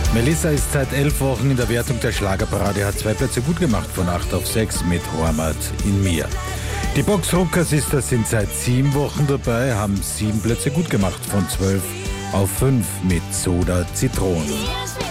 Melissa ist seit 11 Wochen in der Wertung der Schlagerparade, hat 2 Plätze gut gemacht, von 8 auf 6 mit Hormat in mir. Die Boxrucker Sisters sind seit 7 Wochen dabei, haben 7 Plätze gut gemacht, von 12 auf 5 mit Soda Zitronen.